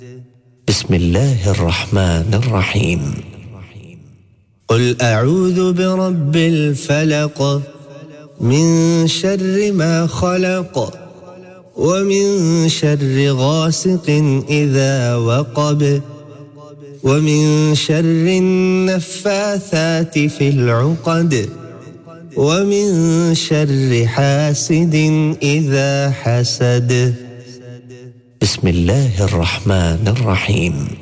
بسم الله الرحمن الرحيم. قل أعوذ برب الفلق من شر ما خلق ومن شر غاسق إذا وقب ومن شر النفاثات في العقد ومن شر حاسد إذا حسد. بسم الله الرحمن الرحيم.